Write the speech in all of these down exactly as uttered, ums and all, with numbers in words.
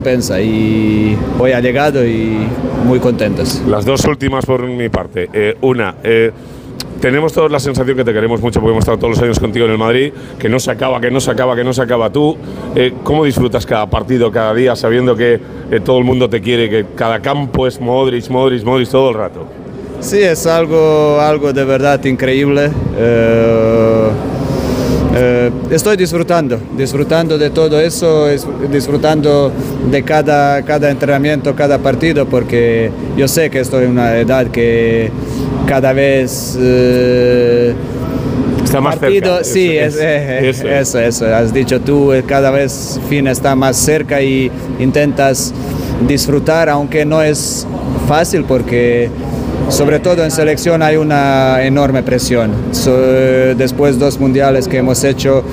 Pensa y hoy ha llegado y muy contentos. Las dos últimas por mi parte. Eh, una, eh, tenemos todos la sensación que te queremos mucho porque hemos estado todos los años contigo en el Madrid, que no se acaba, que no se acaba, que no se acaba. Tú, eh, ¿cómo disfrutas cada partido, cada día, sabiendo que eh, todo el mundo te quiere, que cada campo es Modric, Modric, Modric todo el rato? Sí, es algo, algo de verdad increíble. Eh, Eh, estoy disfrutando, disfrutando de todo eso, es, disfrutando de cada, cada entrenamiento, cada partido, porque yo sé que estoy en una edad que cada vez... Eh, está más partido, cerca. Sí, eso, es, eh, eso, eso, eso, has dicho tú, cada vez fin está más cerca y intentas disfrutar, aunque no es fácil porque... Sobre todo en selección hay una enorme presión. So, después dos mundiales que hemos hecho,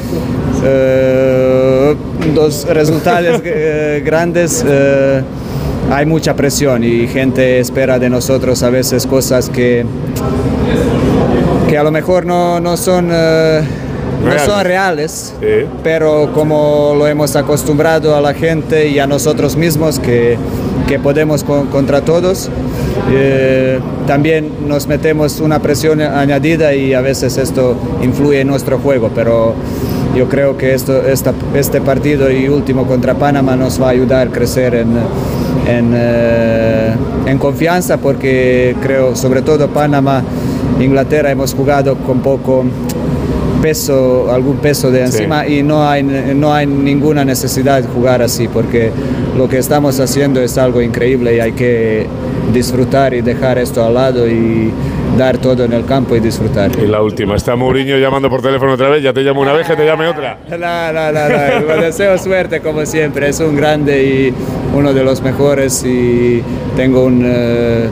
eh, dos resultados eh, grandes, eh, hay mucha presión y gente espera de nosotros a veces cosas que, que a lo mejor no, no son... Eh, No son reales, sí. Pero como lo hemos acostumbrado a la gente y a nosotros mismos que, que podemos con, contra todos, eh, también nos metemos una presión añadida y a veces esto influye en nuestro juego, pero yo creo que esto, esta, este partido y último contra Panamá nos va a ayudar a crecer en, en, eh, en confianza porque creo, sobre todo Panamá, Inglaterra hemos jugado con poco... peso, algún peso de encima sí. Y no hay, no hay ninguna necesidad de jugar así porque lo que estamos haciendo es algo increíble y hay que disfrutar y dejar esto al lado y dar todo en el campo y disfrutar. Y la última, está Mourinho llamando por teléfono otra vez, ya te llamo una vez, que te llame otra. No, no, no, no. Le deseo suerte como siempre, es un grande y uno de los mejores y tengo un... Uh,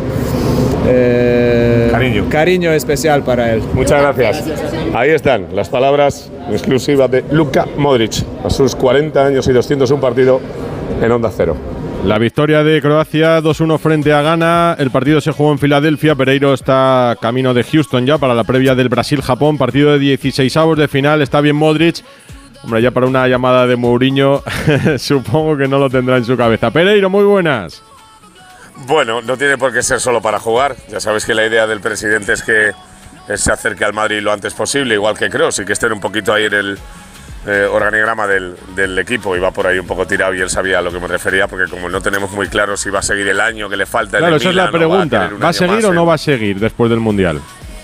Eh, cariño. cariño especial para él. Muchas gracias. Ahí están las palabras exclusivas de Luka Modric a sus cuarenta años y doscientos un partido en Onda Cero. La victoria de Croacia dos uno frente a Ghana. El partido se jugó en Filadelfia. Pereiro está camino de Houston ya para la previa del Brasil-Japón. Partido de dieciseisavos de final. Está bien Modric. Hombre, ya para una llamada de Mourinho supongo que no lo tendrá en su cabeza. Pereiro, muy buenas. Bueno, no tiene por qué ser solo para jugar. Ya sabes que la idea del presidente es que se acerque al Madrid lo antes posible, igual que Kroos, y que esté un poquito ahí en el eh, organigrama del, del equipo. Y va por ahí un poco tirado y él sabía a lo que me refería, porque como no tenemos muy claro si va a seguir el año que le falta. Claro, en el esa Milan, es la pregunta. ¿Va a, ¿Va a seguir o no va a seguir después del Mundial?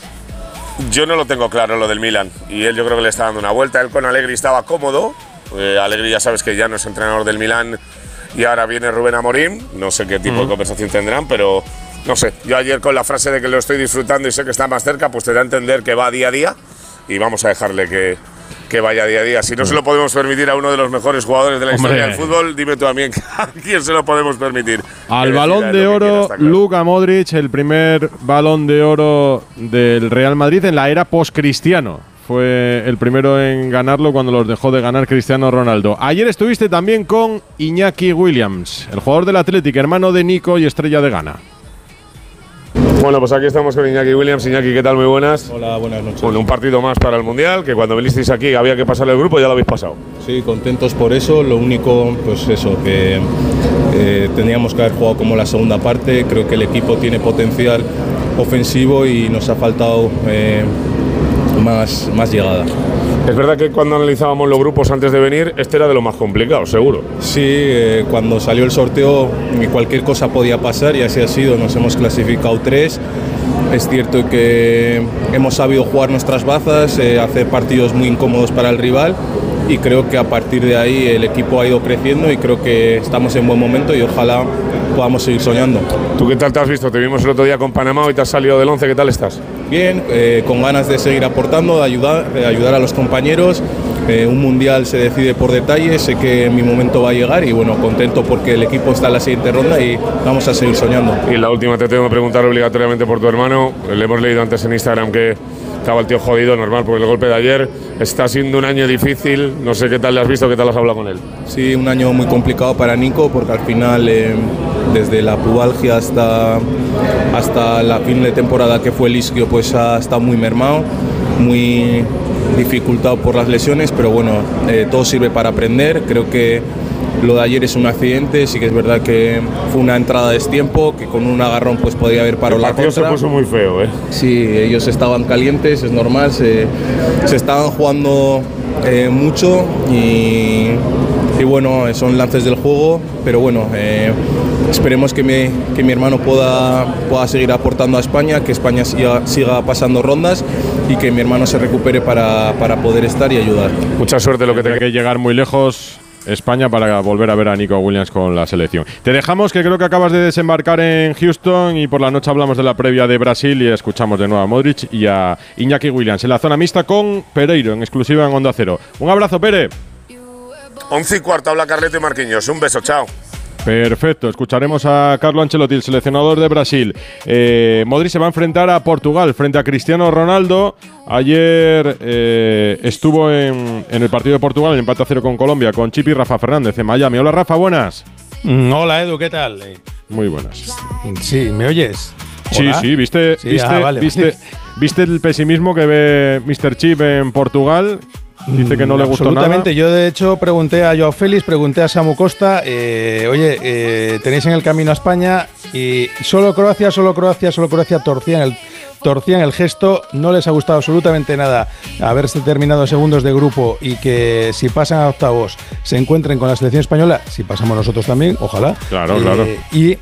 Yo no lo tengo claro lo del Milan. Y él yo creo que le está dando una vuelta. Él con Allegri estaba cómodo. Eh, Allegri ya sabes que ya no es entrenador del Milan. Y ahora viene Rubén Amorim, no sé qué tipo mm. de conversación tendrán, pero no sé. Yo ayer con la frase de que lo estoy disfrutando y sé que está más cerca, pues te da a entender que va día a día y vamos a dejarle que, que vaya día a día. Si no mm. se lo podemos permitir a uno de los mejores jugadores de la Hombre. historia del fútbol, dime tú también a quién se lo podemos permitir. Al Balón de Oro, claro. Luka Modric, el primer Balón de Oro del Real Madrid en la era post-Cristiano. Fue el primero en ganarlo cuando los dejó de ganar Cristiano Ronaldo. Ayer estuviste también con Iñaki Williams, el jugador del Athletic, hermano de Nico y estrella de Ghana. Bueno, pues aquí estamos con Iñaki Williams. Iñaki, ¿qué tal? Muy buenas. Hola, buenas noches. Bueno, un partido más para el Mundial, que cuando vinisteis aquí había que pasarle el grupo, ya lo habéis pasado. Sí, contentos por eso. Lo único, pues eso, que eh, teníamos que haber jugado como la segunda parte. Creo que el equipo tiene potencial ofensivo y nos ha faltado... Eh, Más, más llegada. Es verdad que cuando analizábamos los grupos antes de venir, este era de lo más complicado, seguro. Sí, eh, cuando salió el sorteo cualquier cosa podía pasar y así ha sido. Nos hemos clasificado tres. Es cierto que hemos sabido jugar nuestras bazas, eh, hacer partidos muy incómodos para el rival y creo que a partir de ahí el equipo ha ido creciendo y creo que estamos en buen momento y ojalá podamos seguir soñando. ¿Tú qué tal te has visto? Te vimos el otro día con Panamá y te has salido del once. ¿Qué tal estás? Bien, eh, con ganas de seguir aportando, de ayudar, de ayudar a los compañeros. Eh, un mundial se decide por detalles, sé que mi momento va a llegar y bueno, contento porque el equipo está en la siguiente ronda y vamos a seguir soñando. Y la última te tengo que preguntar obligatoriamente por tu hermano. Le hemos leído antes en Instagram que estaba el tío jodido, normal, por el golpe de ayer. Está siendo un año difícil, no sé qué tal le has visto, qué tal has hablado con él. Sí, un año muy complicado para Nico porque al final, eh, desde la pubalgia hasta, hasta la fin de temporada que fue el isquio, pues ha estado muy mermado, muy dificultado por las lesiones, pero bueno, eh, todo sirve para aprender. Creo que lo de ayer es un accidente, sí que es verdad que fue una entrada a destiempo, que con un agarrón pues podía haber parado la contra. El partido se puso muy feo, ¿eh? Sí, ellos estaban calientes, es normal, se, se estaban jugando eh, mucho y, y bueno, son lances del juego, pero bueno, eh, esperemos que mi, que mi hermano pueda, pueda seguir aportando a España, que España siga, siga pasando rondas y que mi hermano se recupere para, para poder estar y ayudar. Mucha suerte lo que Tendrá te que llegar muy lejos España para volver a ver a Nico Williams con la selección. Te dejamos, que creo que acabas de desembarcar en Houston y por la noche hablamos de la previa de Brasil y escuchamos de nuevo a Modric y a Iñaki Williams en la zona mixta con Pereiro, en exclusiva en Onda Cero. Un abrazo, Pere. once y cuarto, habla Carleto y Marquinhos. Un beso, chao. Perfecto, escucharemos a Carlo Ancelotti, el seleccionador de Brasil. Eh, Modric se va a enfrentar a Portugal frente a Cristiano Ronaldo. Ayer eh, estuvo en, en el partido de Portugal, en empate a cero con Colombia, con Chip y Rafa Fernández en Miami. Hola Rafa, buenas. Mm, hola Edu, ¿qué tal? Muy buenas. Sí, ¿me oyes? Sí, ¿Hola? sí, viste, Sí, viste, ah, vale, viste, vale. viste el pesimismo que ve mister Chip en Portugal. Dice que no le gustó nada. Absolutamente. Yo, de hecho, pregunté a Joao Félix, pregunté a Samu Costa, eh, oye, eh, tenéis en el camino a España y solo Croacia, solo Croacia, solo Croacia torcían el, torcían el gesto. No les ha gustado absolutamente nada haberse terminado segundos de grupo y que si pasan a octavos se encuentren con la selección española, si pasamos nosotros también, ojalá. Claro, eh, claro. Y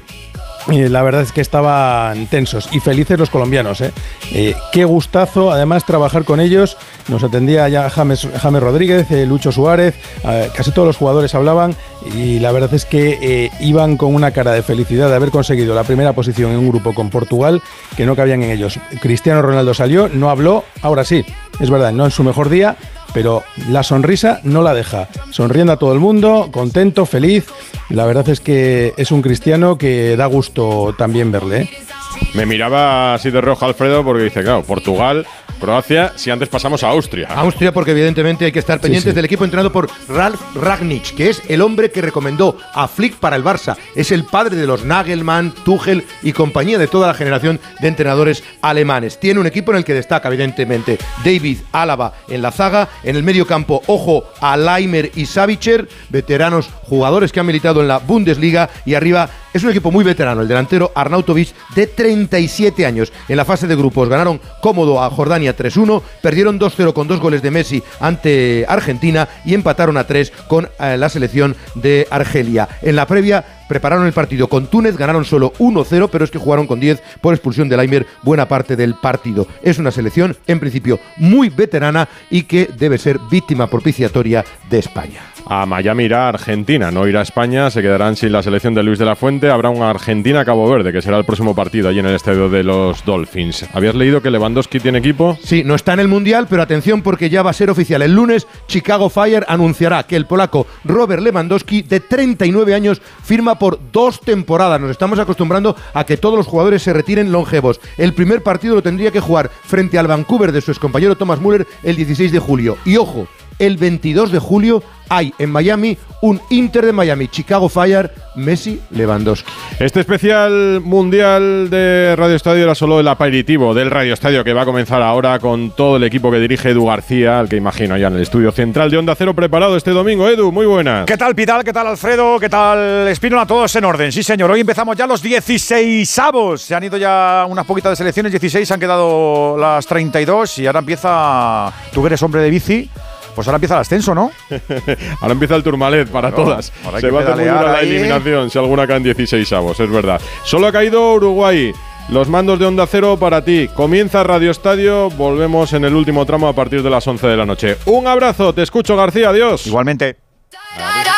Y la verdad es que estaban tensos y felices los colombianos. ¿eh? Eh, qué gustazo, además, trabajar con ellos. Nos atendía ya James, James Rodríguez, eh, Lucho Suárez, eh, casi todos los jugadores hablaban y la verdad es que eh, iban con una cara de felicidad de haber conseguido la primera posición en un grupo con Portugal que no cabían en ellos. Cristiano Ronaldo salió, no habló, ahora sí, es verdad, no en su mejor día, pero la sonrisa no la deja. Sonriendo a todo el mundo, contento, feliz. La verdad es que es un Cristiano que da gusto también verle, ¿eh? Me miraba así de rojo Alfredo porque dice, claro, Portugal, Croacia, si antes pasamos a Austria. Austria, porque evidentemente hay que estar pendientes sí, sí. del equipo entrenado por Ralf Rangnick, que es el hombre que recomendó a Flick para el Barça. Es el padre de los Nagelmann, Tuchel y compañía, de toda la generación de entrenadores alemanes. Tiene un equipo en el que destaca evidentemente David Álava en la zaga, en el medio campo, ojo a Laimer y Savitzer, veteranos jugadores que han militado en la Bundesliga, y arriba es un equipo muy veterano, el delantero Arnautovic, de treinta y siete años. En la fase de grupos ganaron cómodo a Jordania tres uno, perdieron dos cero con dos goles de Messi ante Argentina y empataron a tres con eh, la selección de Argelia. En la previa prepararon el partido con Túnez, ganaron solo uno cero, pero es que jugaron con diez por expulsión de Laimer buena parte del partido. Es una selección, en principio, muy veterana y que debe ser víctima propiciatoria de España. A Miami irá Argentina, no irá a España, se quedarán sin la selección de Luis de la Fuente. Habrá una Argentina-Cabo Verde, que será el próximo partido allí en el estadio de los Dolphins. ¿Habías leído que Lewandowski tiene equipo? Sí, no está en el Mundial, pero atención porque ya va a ser oficial. El lunes, Chicago Fire anunciará que el polaco Robert Lewandowski, de treinta y nueve años, firma por dos temporadas. Nos estamos acostumbrando a que todos los jugadores se retiren longevos. El primer partido lo tendría que jugar frente al Vancouver de su excompañero Thomas Müller el dieciséis de julio. Y ojo, el veintidós de julio hay en Miami un Inter de Miami, Chicago Fire, Messi, Lewandowski. Este especial mundial de Radio Estadio era solo el aperitivo del Radio Estadio, que va a comenzar ahora con todo el equipo que dirige Edu García, al que imagino ya en el estudio central de Onda Cero preparado este domingo. Edu, muy buenas. ¿Qué tal, Pidal? ¿Qué tal, Alfredo? ¿Qué tal, Espínola? Todos en orden. Sí, señor. Hoy empezamos ya los dieciseisavos. Se han ido ya unas poquitas de selecciones, dieciséis, han quedado las treinta y dos y ahora empieza… Tú que eres hombre de bici… Pues ahora empieza el ascenso, ¿no? Ahora empieza el Tourmalet para claro, todas. Se va a hacer muy dura la eliminación si alguna cae en dieciseisavos, es verdad. Solo ha caído Uruguay. Los mandos de Onda Cero para ti. Comienza Radio Estadio. Volvemos en el último tramo a partir de las once de la noche. Un abrazo. Te escucho, García. Adiós. Igualmente.